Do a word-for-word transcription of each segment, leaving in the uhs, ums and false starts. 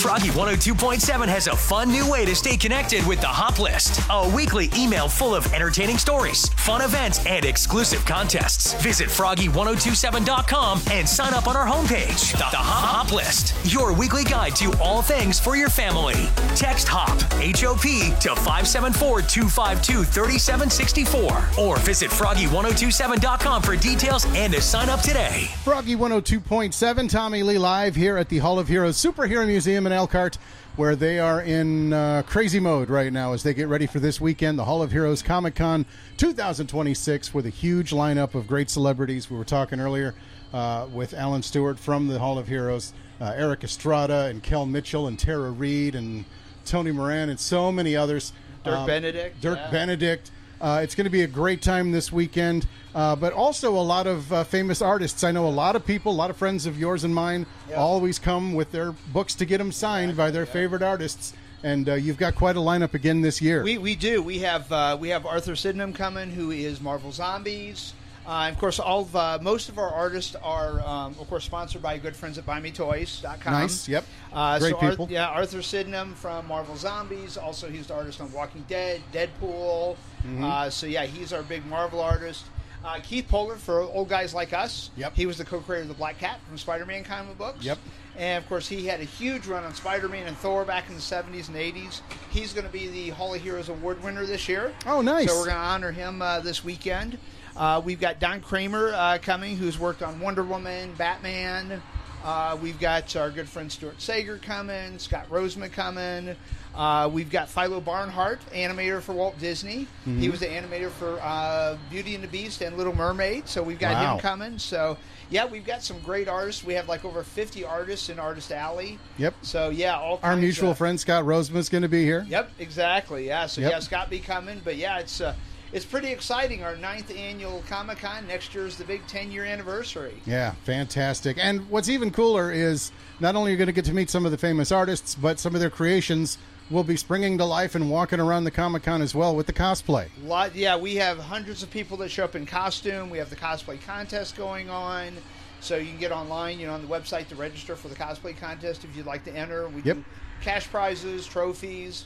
Froggy one oh two point seven has a fun new way to stay connected with the Hop List, a weekly email full of entertaining stories, fun events, and exclusive contests. Visit froggy ten twenty-seven dot com and sign up on our homepage. The, the Hop List, your weekly guide to all things for your family. Text HOP, H O P, to five seven four, two five two, three seven six four or visit froggy ten twenty-seven dot com for details and to sign up today. Froggy one oh two point seven, Tommy Lee live here at the Hall of Heroes Superhero Museum in Elkhart, where they are in uh, crazy mode right now as they get ready for this weekend, the Hall of Heroes Comic-Con twenty twenty-six, with a huge lineup of great celebrities. We were talking earlier uh, with Alan Stewart from the Hall of Heroes, uh, Eric Estrada and Kel Mitchell and Tara Reid and Tony Moran and so many others. Dirk um, Benedict. Dirk yeah. Benedict. Uh, it's going to be a great time this weekend, uh, but also a lot of uh, famous artists. I know a lot of people, a lot of friends of yours and mine, yep. always come with their books to get them signed by their favorite artists. And uh, you've got quite a lineup again this year. We we do. We have uh, we have Arthur Sydenham coming, who is Marvel Zombies. Uh, and of course, all of, uh, most of our artists are, um, of course, sponsored by good friends at buy me toys dot com. Nice, yep. Uh, Great so people. Ar- yeah, Arthur Sydenham from Marvel Zombies. Also, he's the artist on Walking Dead, Deadpool. Mm-hmm. Uh, so, yeah, he's our big Marvel artist. Uh, Keith Pollard, for old guys like us. Yep. He was the co-creator of the Black Cat from Spider-Man comic books. Yep. And, of course, he had a huge run on Spider-Man and Thor back in the seventies and eighties. He's going to be the Hall of Heroes Award winner this year. Oh, nice. So we're going to honor him uh, this weekend. Uh, we've got Don Kramer uh, coming, who's worked on Wonder Woman, Batman. Uh, we've got our good friend Stuart Sager coming, Scott Roseman coming. Uh, we've got Philo Barnhart, animator for Walt Disney. Mm-hmm. He was the animator for uh, Beauty and the Beast and Little Mermaid, so we've got Wow. him coming. So, yeah, we've got some great artists. We have like over fifty artists in Artist Alley. Yep. So, yeah, all Our kinds mutual of, friend Scott Roseman's going to be here. Yep, exactly. Yeah, so Yep. yeah, Scott be coming. But, yeah, it's... Uh, It's pretty exciting. Our ninth annual Comic-Con. Next year is the big ten-year anniversary. Yeah, fantastic. And what's even cooler is not only are you going to get to meet some of the famous artists, but some of their creations will be springing to life and walking around the Comic-Con as well with the cosplay. Lot, yeah, we have hundreds of people that show up in costume. We have the cosplay contest going on. So you can get online, you know, on the website to register for the cosplay contest if you'd like to enter. We Yep. do cash prizes, trophies.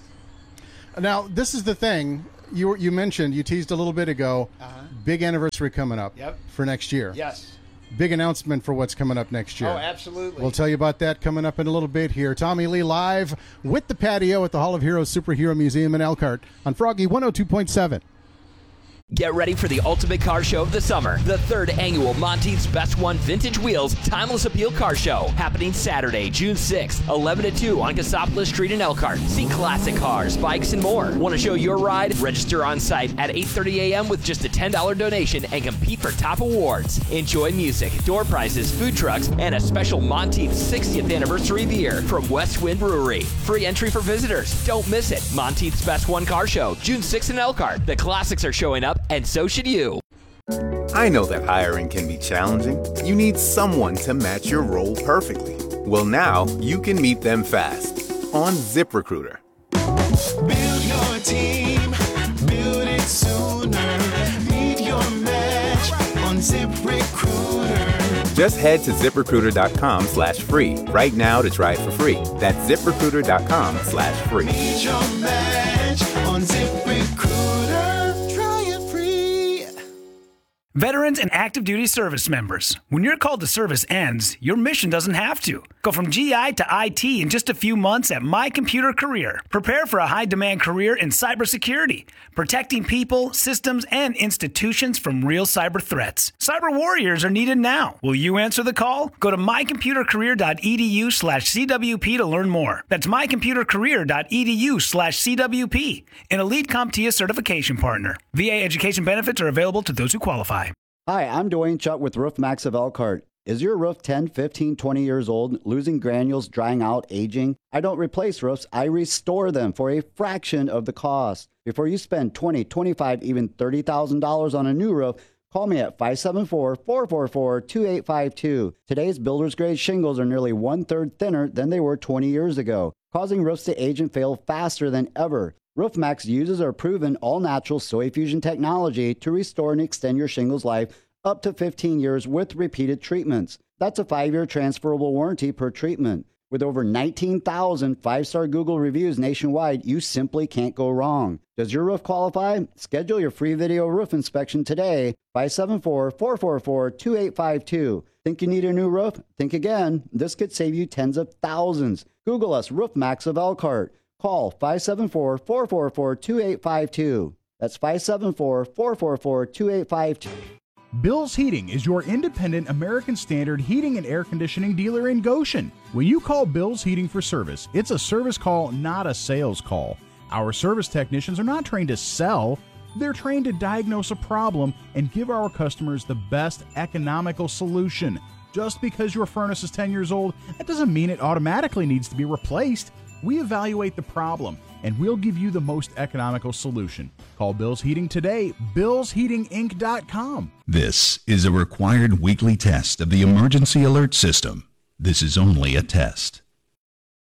Now, this is the thing. You you mentioned, you teased a little bit ago, Uh-huh. big anniversary coming up Yep. for next year. Yes. Big announcement for what's coming up next year. Oh, absolutely. We'll tell you about that coming up in a little bit here. Tommy Lee live with the patio at the Hall of Heroes Superhero Museum in Elkhart on Froggy one oh two point seven. Get ready for the ultimate car show of the summer, the third annual Monteith's Best One Vintage Wheels Timeless Appeal Car Show, happening Saturday, June sixth, eleven to two on Cassopolis Street in Elkhart. See classic cars, bikes, and more. Want to show your ride? Register on site at eight thirty a.m. with just a ten dollars donation and compete for top awards. Enjoy music, door prizes, food trucks, and a special Monteith's sixtieth anniversary beer from West Wind Brewery. Free entry for visitors. Don't miss it. Monteith's Best One Car Show, June sixth in Elkhart. The classics are showing up, and so should you. I know that hiring can be challenging. You need someone to match your role perfectly. Well, now you can meet them fast on ZipRecruiter. Build your team, build it sooner. Meet your match on ZipRecruiter. Just head to ZipRecruiter.com slash free right now to try it for free. That's ZipRecruiter.com slash free. Meet your match on ZipRecruiter. Try it free. Veterans and active duty service members, when your call to service ends, your mission doesn't have to. Go from G I to I T in just a few months at My Computer Career. Prepare for a high-demand career in cybersecurity, protecting people, systems, and institutions from real cyber threats. Cyber warriors are needed now. Will you answer the call? Go to mycomputercareer.edu slash CWP to learn more. That's mycomputercareer.edu slash CWP, an Elite CompTIA certification partner. V A education benefits are available to those who qualify. Hi, I'm Dwayne Chuck with Roof Max of Elkhart. Is your roof ten, fifteen, twenty years old, losing granules, drying out, aging? I don't replace roofs, I restore them for a fraction of the cost. Before you spend twenty thousand dollars, twenty-five thousand dollars, even thirty thousand dollars on a new roof, call me at five seven four, four four four, two eight five two. Today's builder's grade shingles are nearly one-third thinner than they were twenty years ago, causing roofs to age and fail faster than ever. RoofMax uses our proven all-natural soil fusion technology to restore and extend your shingles life up to fifteen years with repeated treatments. That's a five-year transferable warranty per treatment. With over nineteen thousand five-star Google reviews nationwide, you simply can't go wrong. Does your roof qualify? Schedule your free video roof inspection today. five seven four, four four four, two eight five two. Think you need a new roof? Think again. This could save you tens of thousands. Google us, Roof Max of Elkhart. Call five seven four, four four four, two eight five two. That's five seven four, four four four, two eight five two. Bill's Heating is your independent American Standard heating and air conditioning dealer in Goshen. When you call Bill's Heating for service, it's a service call, not a sales call. Our service technicians are not trained to sell. They're trained to diagnose a problem and give our customers the best economical solution. Just because your furnace is ten years old, that doesn't mean it automatically needs to be replaced. We evaluate the problem, and we'll give you the most economical solution. Call Bill's Heating today, bills heating inc dot com. This is a required weekly test of the emergency alert system. This is only a test.